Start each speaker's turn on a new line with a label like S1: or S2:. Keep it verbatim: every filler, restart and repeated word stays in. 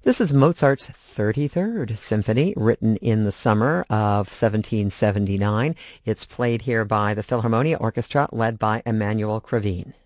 S1: This is Mozart's thirty-third Symphony, written in the summer of seventeen seventy-nine. It's played here by the Philharmonia Orchestra, led by Emanuel Krivine.